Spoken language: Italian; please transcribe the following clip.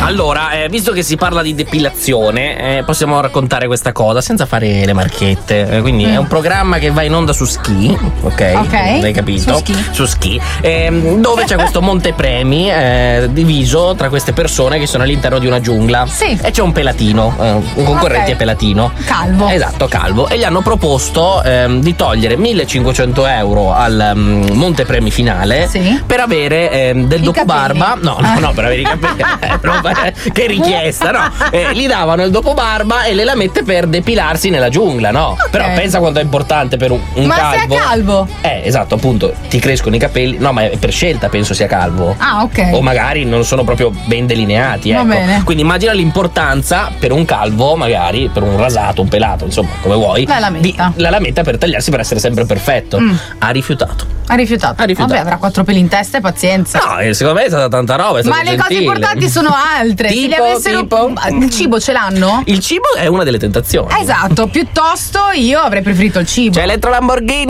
Allora, visto che si parla di depilazione, possiamo raccontare questa cosa senza fare le marchette. Quindi è un programma che va in onda su Ski, ok? Hai capito? Su Ski. Dove c'è questo montepremi diviso tra queste persone che sono all'interno di una giungla. Sì. E c'è un pelatino, un concorrente pelatino. Calvo. Esatto, calvo. E gli hanno proposto di togliere 1.500 euro al montepremi finale per avere del dopobarba. No, per avere i capelli. Che richiesta, no? Gli davano il dopobarba e le lamette per depilarsi nella giungla, no? Però pensa quanto è importante per un calvo. Ma se è calvo? Esatto, appunto, ti crescono i capelli. No, ma è per scelta, penso sia calvo. Ah, ok. O magari non sono proprio ben delineati, ecco. Va bene. Quindi immagina l'importanza per un calvo, magari per un rasato, un pelato, insomma, come vuoi. La lametta per tagliarsi per essere sempre perfetto. Ha rifiutato. Ha rifiutato. Vabbè, avrà 4 peli in testa e pazienza. No, secondo me è stata tanta roba. Ma le cose importanti sono altre. Se li avessero. Il cibo ce l'hanno? Il cibo è una delle tentazioni. Esatto, piuttosto io avrei preferito il cibo. C'è Elettra Lamborghini.